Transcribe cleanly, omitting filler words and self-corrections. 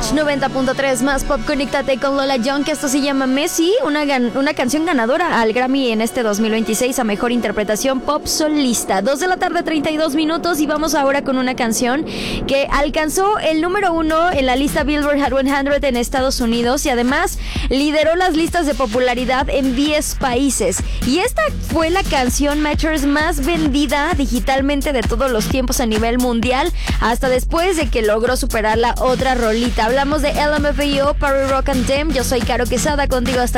90.3 más pop. Conéctate con Lola Young, que esto se llama Messi, una canción ganadora al Grammy en este 2026 a Mejor Interpretación Pop Solista. 2 de la tarde, 32 minutos, y vamos ahora con una canción que alcanzó el número 1 en la lista Billboard Hot 100 en Estados Unidos y además lideró las listas de popularidad en 10 países. Y esta fue la canción Matchers más vendida digitalmente de todos los tiempos a nivel mundial, hasta después de que logró superar la otra rolita. Hablamos de LMFAO, Party Rock and Dem. Yo soy Caro Quesada, contigo hasta